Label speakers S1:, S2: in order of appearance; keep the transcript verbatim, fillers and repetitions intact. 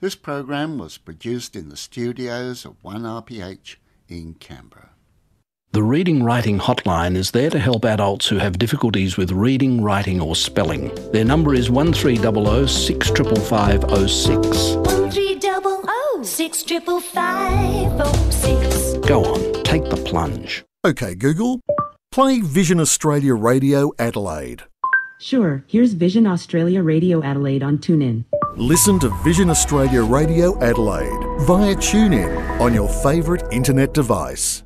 S1: This program was produced in the studios of one R P H in Canberra.
S2: The Reading Writing Hotline is there to help adults who have difficulties with reading, writing or spelling. Their number is one three zero zero six five five five zero six.
S3: one three zero zero six five five five zero six.
S2: Go on, take the plunge.
S4: OK, Google, play Vision Australia Radio Adelaide.
S5: Sure, here's Vision Australia Radio Adelaide on TuneIn.
S4: Listen to Vision Australia Radio Adelaide via TuneIn on your favourite internet device.